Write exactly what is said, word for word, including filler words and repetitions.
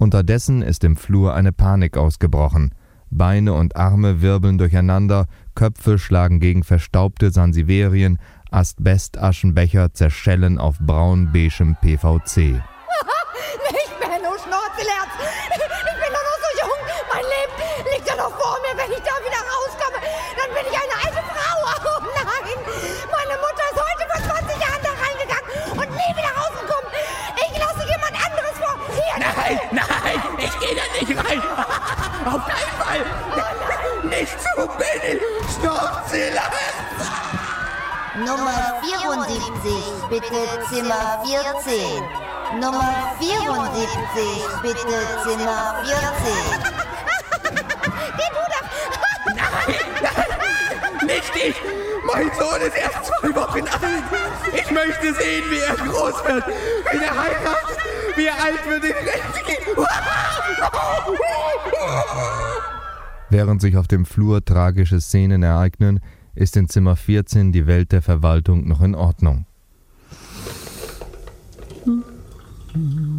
Unterdessen ist im Flur eine Panik ausgebrochen. Beine und Arme wirbeln durcheinander, Köpfe schlagen gegen verstaubte Sansiverien, Asbestaschenbecher zerschellen auf braun-beigem P V C. Nicht mehr, du Schnurzelherz! Ich bin doch noch so jung! Mein Leben liegt ja noch vor mir! Wenn ich da wieder rauskomme, dann bin ich eine alte Frau! Oh nein! Meine Mutter ist heute vor zwanzig Jahren da reingegangen und nie wieder rausgekommen! Ich lasse jemand anderes vor! Hier! Nein, nein! Ich gehe da nicht rein! Auf keinen Fall! Oh nicht zu Billy! Schnurzelherz! Nummer vierundsiebzig, bitte Zimmer vierzehn. Nummer vierundsiebzig, bitte Zimmer vierzehn. Geh du doch! Nein, nein, nicht ich! Mein Sohn ist erst zwei Wochen alt. Ich möchte sehen, wie er groß wird, wie er heiratet, wie er alt wird, in Rente geht. Während sich auf dem Flur tragische Szenen ereignen, ist in Zimmer vierzehn die Welt der Verwaltung noch in Ordnung.